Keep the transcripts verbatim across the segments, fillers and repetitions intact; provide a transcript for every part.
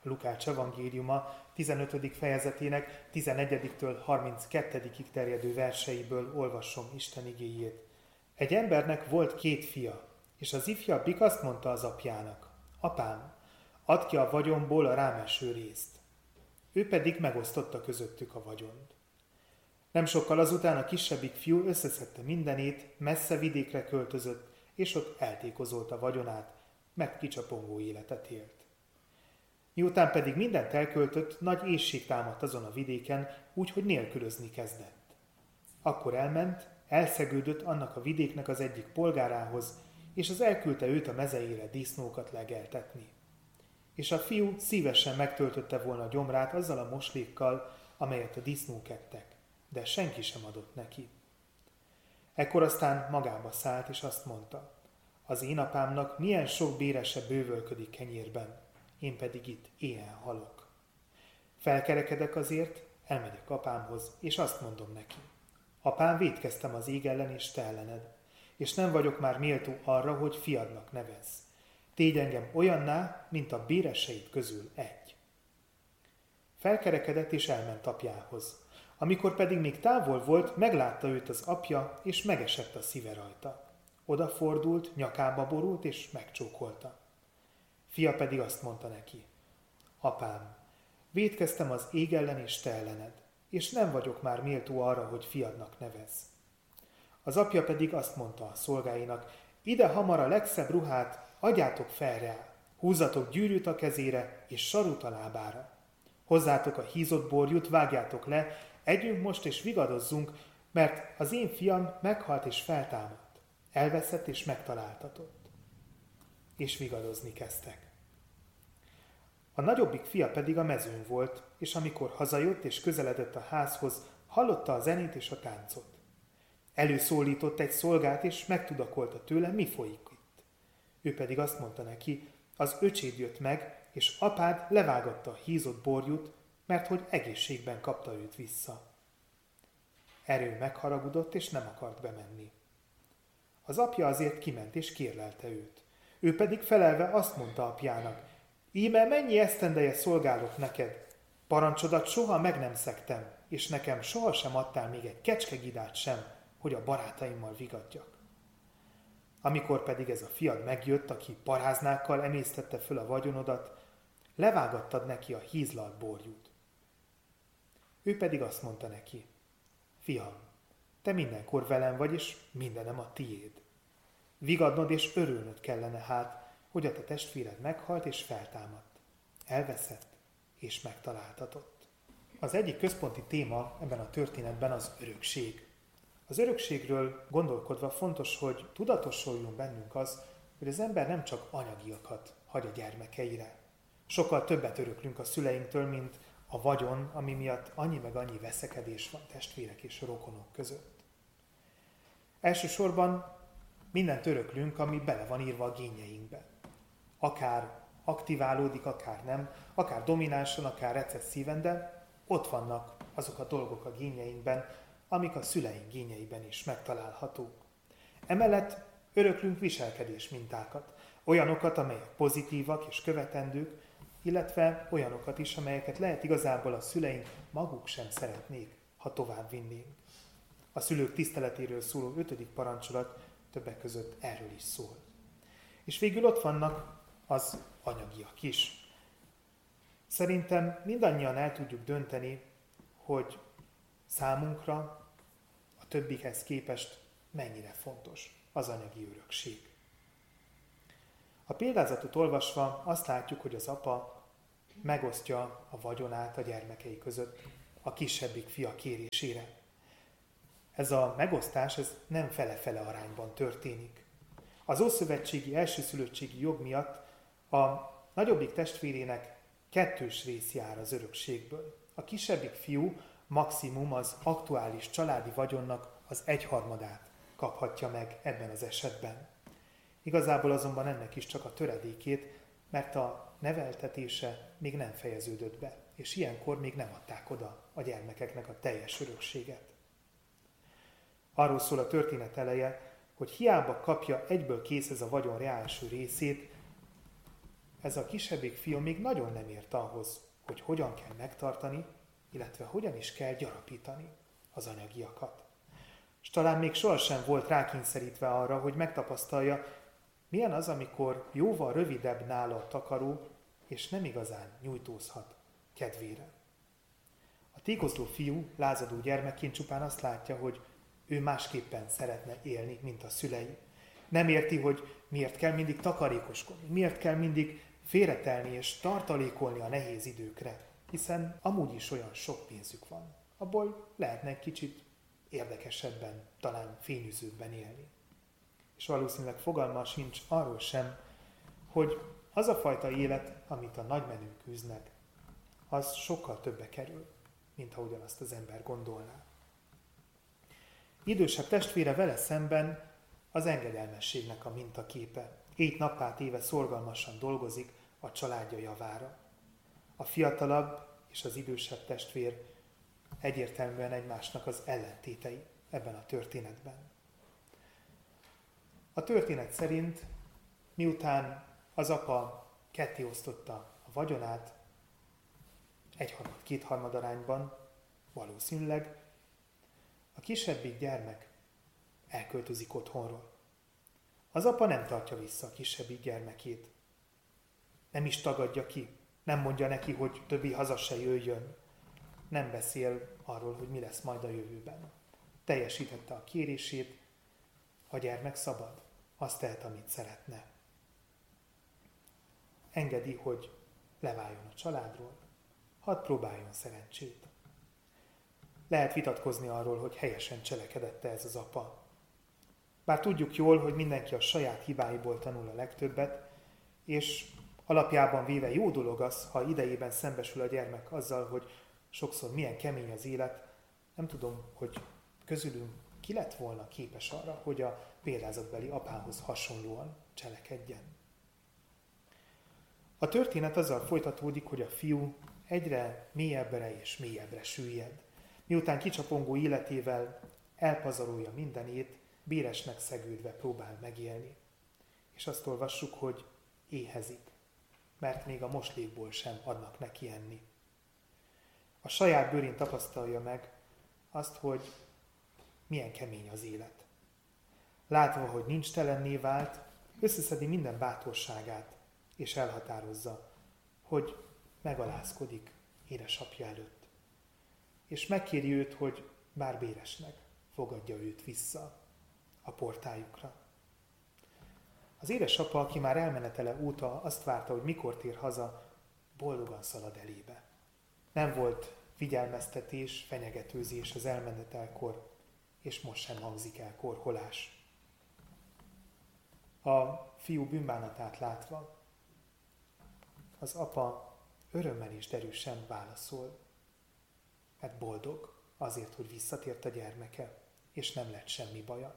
Lukács evangéliuma tizenötödik fejezetének tizenegyediktől harminckettedikig terjedő verseiből olvasom Isten igéjét. Egy embernek volt két fia, és az ifjabbik azt mondta az apjának: Apám, add ki a vagyomból a rám eső részt. Ő pedig megosztotta közöttük a vagyont. Nem sokkal azután a kisebbik fiú összeszedte mindenét, messze vidékre költözött, és ott eltékozolta vagyonát, mert kicsapongó életet élt. Miután pedig mindent elköltött, nagy éhség támadt azon a vidéken, úgyhogy nélkülözni kezdett. Akkor elment, elszegődött annak a vidéknek az egyik polgárához, és az elküldte őt a mezeire disznókat legeltetni. És a fiú szívesen megtöltötte volna a gyomrát azzal a moslékkal, amelyet a disznók ettek, de senki sem adott neki. Ekkor aztán magába szállt, és azt mondta: az én apámnak milyen sok bérese bővölködik kenyérben, én pedig itt éhen halok. Felkerekedek azért, elmegyek apámhoz, és azt mondom neki: Apám, vétkeztem az ég ellen és te ellened, és nem vagyok már méltó arra, hogy fiadnak nevezz. Tégy engem olyanná, mint a béreseid közül egy. Felkerekedett és elment apjához. Amikor pedig még távol volt, meglátta őt az apja, és megesett a szíve rajta. Odafordult, nyakába borult, és megcsókolta. Fia pedig azt mondta neki: Apám, vétkeztem az ég ellen és te ellened, és nem vagyok már méltó arra, hogy fiadnak nevezz. Az apja pedig azt mondta a szolgáinak: ide hamar a legszebb ruhát, adjátok fel rá, húzzatok gyűrűt a kezére, és sarut a lábára. Hozzátok a hízott borjút, vágjátok le, együnk most és vigadozzunk, mert az én fiam meghalt és feltámadt, elveszett és megtaláltatott. És vigadozni kezdtek. A nagyobbik fia pedig a mezőn volt, és amikor hazajött és közeledett a házhoz, hallotta a zenét és a táncot. Előszólított egy szolgát, és megtudakolta tőle, mi folyik itt. Ő pedig azt mondta neki: az öcséd jött meg, és apád levágatta a hízott borjút, mert hogy egészségben kapta őt vissza. Erről megharagudott, és nem akart bemenni. Az apja azért kiment, és kérlelte őt. Ő pedig felelve azt mondta apjának: íme mennyi esztendeje szolgálok neked, parancsodat soha meg nem szegtem, és nekem sohasem adtál még egy kecskegidát sem, hogy a barátaimmal vigadjak. Amikor pedig ez a fiad megjött, aki paráznákkal emésztette föl a vagyonodat, levágattad neki a hízlalt borjút. Ő pedig azt mondta neki: fiam, te mindenkor velem vagy, és mindenem a tiéd. Vigadnod és örülnöd kellene hát, hogy a te testvéred meghalt és feltámadt, elveszett és megtaláltatott. Az egyik központi téma ebben a történetben az örökség. Az örökségről gondolkodva fontos, hogy tudatosuljon bennünk az, hogy az ember nem csak anyagiakat hagy a gyermekeire. Sokkal többet öröklünk a szüleinktől, mint a vagyon, ami miatt annyi meg annyi veszekedés van testvérek és rokonok között. Elsősorban mindent öröklünk, ami bele van írva a génjeinkbe. Akár aktiválódik, akár nem, akár dominánsan, akár recesszíven, de ott vannak azok a dolgok a génjeinkben, amik a szüleink génjeiben is megtalálhatók. Emellett öröklünk viselkedés mintákat, olyanokat, amelyek pozitívak és követendők, illetve olyanokat is, amelyeket lehet igazából a szüleink maguk sem szeretnék, ha tovább vinnénk. A szülők tiszteletéről szóló ötödik parancsolat többek között erről is szól. És végül ott vannak az anyagiak is. Szerintem mindannyian el tudjuk dönteni, hogy számunkra a többihez képest mennyire fontos az anyagi örökség. A példázatot olvasva azt látjuk, hogy az apa megosztja a vagyonát a gyermekei között a kisebbik fia kérésére. Ez a megosztás ez nem fele-fele arányban történik. Az ószövetségi elsőszülöttségi jog miatt a nagyobbik testvérének kettős rész jár az örökségből. A kisebbik fiú maximum az aktuális családi vagyonnak az egyharmadát kaphatja meg ebben az esetben. Igazából azonban ennek is csak a töredékét, mert a neveltetése még nem fejeződött be, és ilyenkor még nem adták oda a gyermekeknek a teljes örökséget. Arról szól a történet eleje, hogy hiába kapja egyből kész ez a vagyon reálső részét, ez a kisebbik fiú még nagyon nem ért ahhoz, hogy hogyan kell megtartani, illetve hogyan is kell gyarapítani az anyagiakat. És talán még sohasem volt rákényszerítve arra, hogy megtapasztalja, milyen az, amikor jóval rövidebb nála a takaró, és nem igazán nyújtózhat kedvére. A tékozló fiú lázadó gyermekként csupán azt látja, hogy ő másképpen szeretne élni, mint a szülei. Nem érti, hogy miért kell mindig takarékoskodni, miért kell mindig félretelni és tartalékolni a nehéz időkre, hiszen amúgy is olyan sok pénzük van. Abból lehetne egy kicsit érdekesebben, talán fényűzőbben élni. És valószínűleg fogalma sincs arról sem, hogy az a fajta élet, amit a nagymenők űznek, az sokkal többe kerül, mint ahogyan azt az ember gondolná. Idősebb testvére vele szemben az engedelmességnek a mintaképe. Hét nappá éve szorgalmasan dolgozik a családja javára. A fiatalabb és az idősebb testvér egyértelműen egymásnak az ellentétei ebben a történetben. A történet szerint, miután az apa ketté osztotta a vagyonát, egyharmad-kétharmad arányban, valószínűleg, a kisebbik gyermek elköltözik otthonról. Az apa nem tartja vissza a kisebbik gyermekét. Nem is tagadja ki, nem mondja neki, hogy többi haza se jöjjön. Nem beszél arról, hogy mi lesz majd a jövőben. Teljesítette a kérését, a gyermek szabad, azt tehet, amit szeretne. Engedi, hogy leváljon a családról, hadd próbáljon szerencsét. Lehet vitatkozni arról, hogy helyesen cselekedette ez az apa. Bár tudjuk jól, hogy mindenki a saját hibáiból tanul a legtöbbet, és alapjában véve jó dolog az, ha idejében szembesül a gyermek azzal, hogy sokszor milyen kemény az élet, nem tudom, hogy közülünk ki lett volna képes arra, hogy a példázatbeli apához hasonlóan cselekedjen. A történet azzal folytatódik, hogy a fiú egyre mélyebbre és mélyebbre süllyed. Miután kicsapongó életével elpazarolja mindenét, béresnek szegődve próbál megélni. És azt olvassuk, hogy éhezik, mert még a moslékból sem adnak neki enni. A saját bőrén tapasztalja meg azt, hogy milyen kemény az élet. Látva, hogy nincs telenné vált, összeszedi minden bátorságát, és elhatározza, hogy megalázkodik édesapja előtt. És megkéri őt, hogy bár béresnek, fogadja őt vissza a portájukra. Az édesapa, aki már elmenetele óta azt várta, hogy mikor tér haza, boldogan szalad elébe. Nem volt figyelmeztetés, fenyegetőzés az elmenetelkor, és most sem hangzik el korholás. A fiú bűnbánatát látva, az apa örömmel és derűsen válaszol, mert boldog azért, hogy visszatért a gyermeke, és nem lett semmi baja.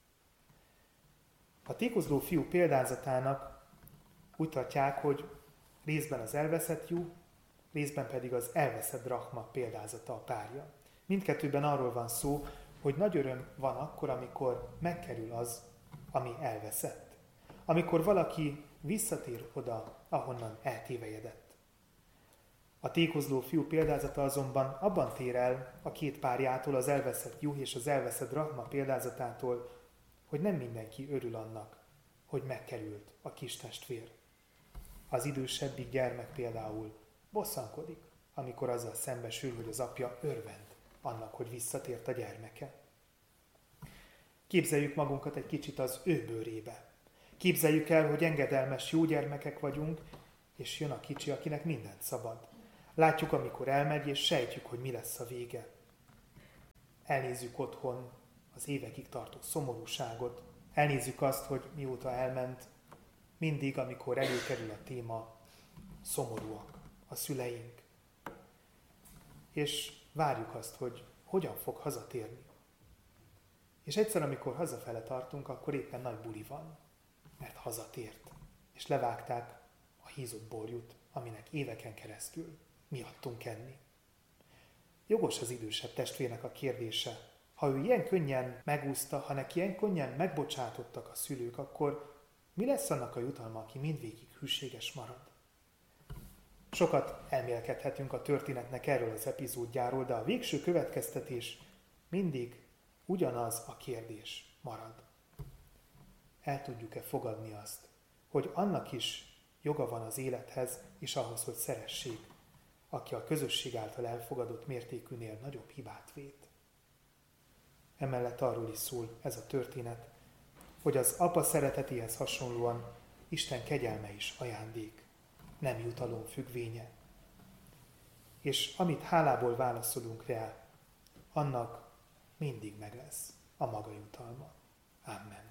A tékozló fiú példázatának úgy tartják, hogy részben az elveszett juh, részben pedig az elveszett drachma példázata a párja. Mindkettőben arról van szó, hogy nagy öröm van akkor, amikor megkerül az, ami elveszett. Amikor valaki visszatér oda, ahonnan eltévejedett. A tékozló fiú példázata azonban abban tér el a két párjától, az elveszett juh és az elveszett drachma példázatától, hogy nem mindenki örül annak, hogy megkerült a kis testvér. Az idősebbik gyermek például bosszankodik, amikor azzal szembesül, hogy az apja örvend annak, hogy visszatért a gyermeke. Képzeljük magunkat egy kicsit az ő bőrébe. Képzeljük el, hogy engedelmes jó gyermekek vagyunk, és jön a kicsi, akinek mindent szabad. Látjuk, amikor elmegy, és sejtjük, hogy mi lesz a vége. Elnézzük otthon az évekig tartó szomorúságot, elnézzük azt, hogy mióta elment, mindig, amikor előkerül a téma, szomorúak a szüleink. És várjuk azt, hogy hogyan fog hazatérni. És egyszer, amikor hazafele tartunk, akkor éppen nagy buli van, mert hazatért, és levágták a hízott borjút, aminek éveken keresztül miattunk enni. Jogos az idősebb testvérnek a kérdése. Ha ő ilyen könnyen megúszta, ha neki ilyen könnyen megbocsátottak a szülők, akkor mi lesz annak a jutalma, aki mindvégig hűséges marad? Sokat elmélkedhetünk a történetnek erről az epizódjáról, de a végső következtetés mindig ugyanaz a kérdés marad. El tudjuk-e fogadni azt, hogy annak is joga van az élethez, és ahhoz, hogy szeressék, aki a közösség által elfogadott mértékűnél nagyobb hibát vét. Emellett arról is szól ez a történet, hogy az apa szeretetéhez hasonlóan Isten kegyelme is ajándék, nem jutalom függvénye. És amit hálából válaszolunk rá, annak mindig meg lesz a maga jutalma. Amen.